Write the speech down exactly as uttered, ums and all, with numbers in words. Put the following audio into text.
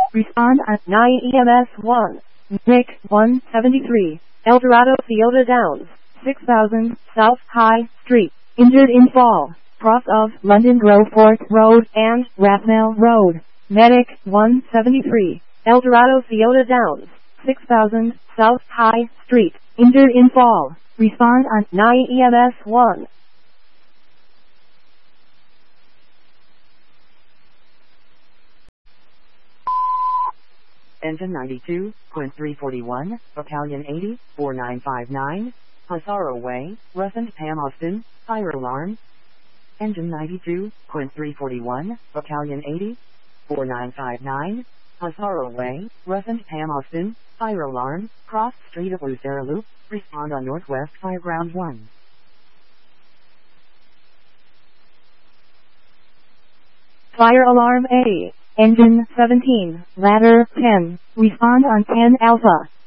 Respond on nine E M S one. Nick one seventy-three. El Dorado Theota Downs. six thousand South High Street. Injured in fall. Cross of London Groveport Road and Rathmell Road. Medic one seventy-three. El Dorado Theota Downs. six thousand South High Street. Injured in fall. Respond on nine E M S one. Engine ninety-two, Quint three forty-one, Battalion eighty, four nine five nine, Hazaro Way, Russend Pam Austin, fire alarm. Engine ninety-two, Quint three forty-one, Battalion eighty, four nine five nine, Hazaro Way, Russend Pam Austin, fire alarm, cross street of Lucera Loop, respond on Northwest Fireground one. Fire alarm A. Engine seventeen, ladder ten, respond on ten Alpha.